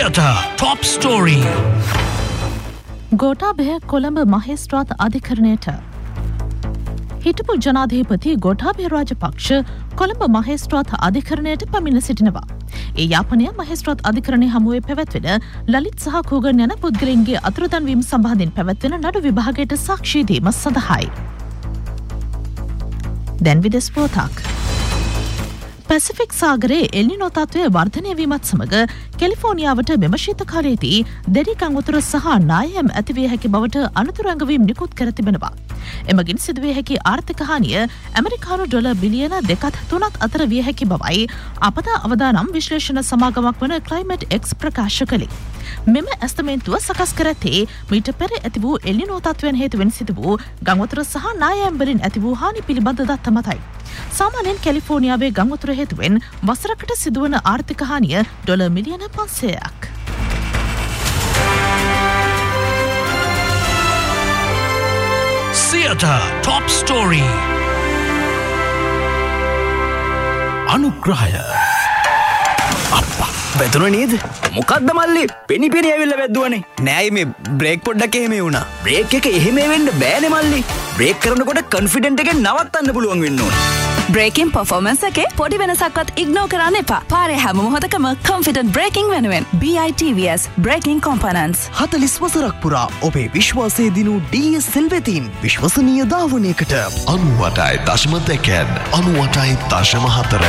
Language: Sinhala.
Theatre Top Story. Gotabaya Colombo මහේස්ත්‍රාත් අධිකරණයට හිටපු ජනාධිපති ගෝඨාභය රාජපක්ෂ කොළඹ මහේස්ත්‍රාත් අධිකරණයට පැමිණ සිටිනවා. ඒ යාපනය මහේස්ත්‍රාත් අධිකරණය හමුවේ පැවැත්වෙන ලලිත් සහ කූගන් යන පුද්ගලයන්ගේ අතුරුදන්වීම සම්බන්ධයෙන් පැවැත්වෙන නඩු විභාගයට සාක්ෂි දීම සඳහායි. දැන් විදෙස් පුවතක්. පැසිෆික් සාගරයේ එල්නිනෝ තත්ත්වය වර්ධනය වීමත් සමග කැලිෆෝනියාවට මෙම ශීත කාලයේදී දැඩි ගංවතුර සහ නායම් ඇතිවිය හැකි බවට අනතුරු ඇඟවීම් නිකුත් කර තිබෙනවා. එමගින් සිදුවිය හැකි ආර්ථික හානිය ඇමරිකානු ඩොලර් බිලියන 2.3 අතර විය හැකි බවයි අපදා අවදානම් විශ්ලේෂණ සමාගමක් වන ක්ලයිමට් එක්ස් ප්‍රකාශ කළේ. මෙම ඇස්තමේන්තුව සකස් කර ඇත්තේ මීට පෙර ඇති වූ එල්නිනෝ තත්ත්වයන් හේතුවෙන් සිදු වූ ගංවතුර සහ නායම් වලින් ඇති වූ හානි පිළිබඳ දත්ත මතයි. සාමාන්‍යයෙන් කැලිෆෝනියාවේ ගංවතුර හේතුවෙන් වසරකට සිදුවන ආර්ථික හානිය ඩොලර් මිලියන 500ක්. Theatre Top Story. අනුග්‍රහය. අප්පා වැදුන නේද? මොකද්ද මල්ලි? පෙනි ඇවිල්ලා වැද්දුවනේ. නෑ මේ බ්‍රේක් පොඩ්ඩක් එහෙම වුණා. බ්‍රේක් එක එහෙම වෙන්න බෑනේ මල්ලි. බ්‍රේක් කරනකොට කොන්ෆිඩන්ට් එකෙන් නවත්තන්න පුළුවන් වෙන්න ඕන. බ්‍රේකින් පර්ෆෝමන්ස් එකේ පොඩි වෙනසක්වත් ඉග්නෝර් කරන්න එපා. පාරේ හැම මොහොතකම කොන්ෆිඩන්ට් බ්‍රේකින් වෙනුවෙන් BITVS Braking Components 40 වසරක් පුරා ඔබේ විශ්වාසය දිනු DSL වෙතින් විශ්වසනීය ධාවනයකට 98.2 98.4